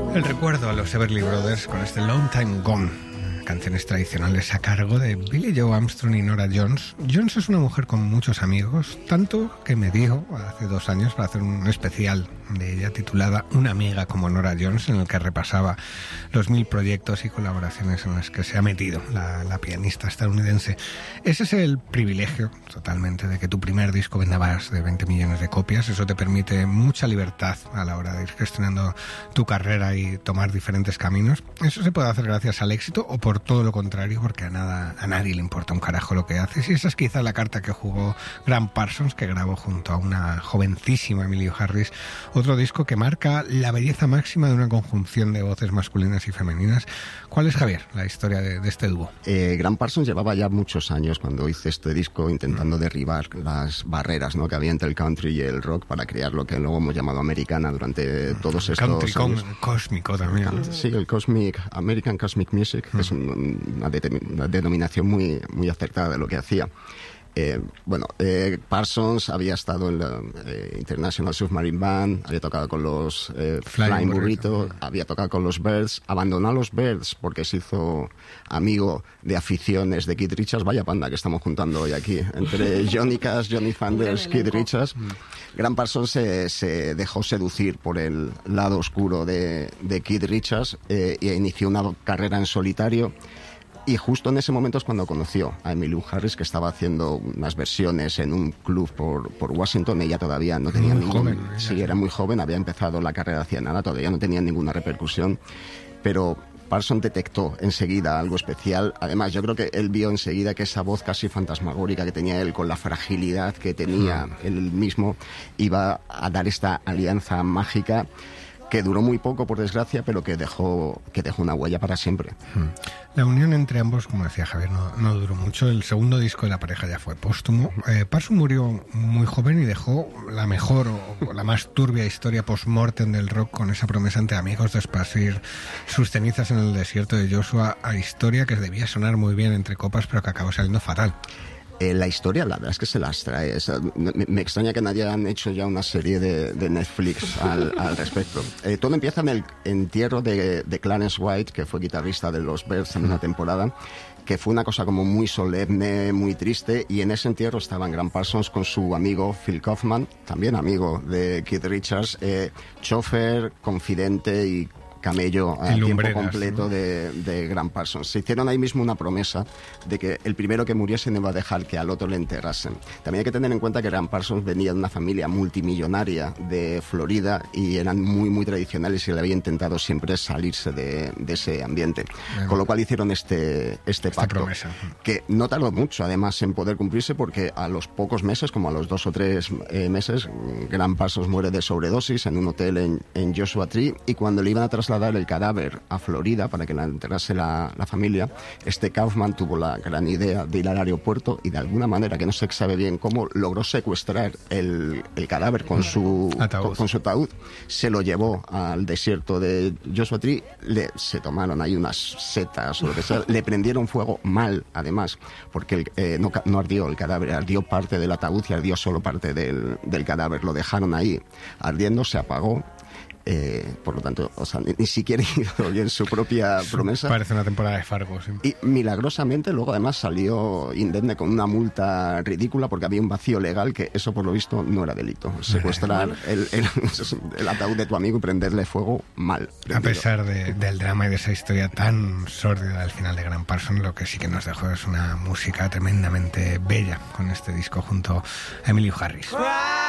El recuerdo a los Everly Brothers con este Long Time Gone, canciones tradicionales a cargo de Billie Joe Armstrong y Norah Jones. Jones es una mujer con muchos amigos, tanto que me dijo hace 2 años para hacer un especial de ella titulada Una amiga como Norah Jones, en el que repasaba los 1000 proyectos y colaboraciones en las que se ha metido la pianista estadounidense. Ese es el privilegio totalmente de que tu primer disco venda más de 20 millones de copias. Eso te permite mucha libertad a la hora de ir gestionando tu carrera y tomar diferentes caminos. Eso se puede hacer gracias al éxito o por todo lo contrario, porque a nadie le importa un carajo lo que haces. Y esa es quizá la carta que jugó Gram Parsons, que grabó junto a una jovencísima Emmylou Harris otro disco que marca la belleza máxima de una conjunción de voces masculinas y femeninas. ¿Cuál es, Javier, la historia de este dúo? Gram Parsons llevaba ya muchos años cuando hice este disco intentando derribar las barreras, ¿no?, que había entre el country y el rock para crear lo que luego hemos llamado americana durante todos estos country años. Cósmico también. Sí, el American Cosmic Music, que es una denominación muy, muy acertada de lo que hacía. Parsons había estado en la International Submarine Band, había tocado con los Flying Burrito, había tocado con los Byrds, abandonó a los Byrds porque se hizo amigo de aficiones de Keith Richards. Vaya panda que estamos juntando hoy aquí, entre Johnny Cash, Johnny Thunders, Keith Richards. Gram Parsons se dejó seducir por el lado oscuro de Keith Richards e inició una carrera en solitario. Y justo en ese momento es cuando conoció a Emmylou Harris, que estaba haciendo unas versiones en un club por Washington. Ella todavía no tenía era muy joven, había empezado la carrera hacía nada, todavía no tenía ninguna repercusión. Pero Parsons detectó enseguida algo especial. Además, yo creo que él vio enseguida que esa voz casi fantasmagórica que tenía él, con la fragilidad que tenía él mismo, iba a dar esta alianza mágica que duró muy poco, por desgracia, pero que dejó una huella para siempre. La unión entre ambos, como decía Javier, no duró mucho. El segundo disco de la pareja ya fue póstumo. Parsons murió muy joven y dejó la mejor o la más turbia historia post-mortem del rock, con esa promesa entre amigos de esparcir sus cenizas en el desierto de Joshua, a historia que debía sonar muy bien entre copas, pero que acabó saliendo fatal. La historia, la verdad es que se las trae. Me extraña que nadie haya hecho ya una serie de Netflix al respecto. Todo empieza en el entierro de Clarence White, que fue guitarrista de los Byrds en una temporada, que fue una cosa como muy solemne, muy triste, y en ese entierro estaban Gram Parsons con su amigo Phil Kaufman, también amigo de Keith Richards, chofer, confidente y camello a tiempo completo, ¿no?, de Gram Parsons. Se hicieron ahí mismo una promesa de que el primero que muriese no iba a dejar que al otro le enterrasen. También hay que tener en cuenta que Gram Parsons venía de una familia multimillonaria de Florida y eran muy, muy tradicionales, y él había intentado siempre salirse de ese ambiente. Con lo cual hicieron este pacto, promesa, que no tardó mucho además en poder cumplirse, porque a los pocos meses, como a los 2 o 3 meses, Gram Parsons muere de sobredosis en un hotel en Joshua Tree, y cuando le iban a trasladar el cadáver a Florida para que la enterrase la familia, Kaufman tuvo la gran idea de ir al aeropuerto y de alguna manera, que no se sabe bien cómo, logró secuestrar el cadáver con su ataúd, se lo llevó al desierto de Joshua Tree, se tomaron ahí unas setas o lo que sea, le prendieron fuego mal, además, porque no ardió el cadáver, ardió parte del ataúd y ardió solo parte del cadáver, lo dejaron ahí ardiendo, se apagó. Por lo tanto, ni siquiera hizo bien su propia promesa. Parece una temporada de Fargo, sí. Y milagrosamente luego además salió indemne con una multa ridícula, porque había un vacío legal, que eso por lo visto no era delito. Secuestrar el ataúd de tu amigo y prenderle fuego, mal prendido. A pesar del drama y de esa historia tan sórdida al final de Gram Parsons, lo que sí que nos dejó es una música tremendamente bella con este disco junto a Emmylou Harris.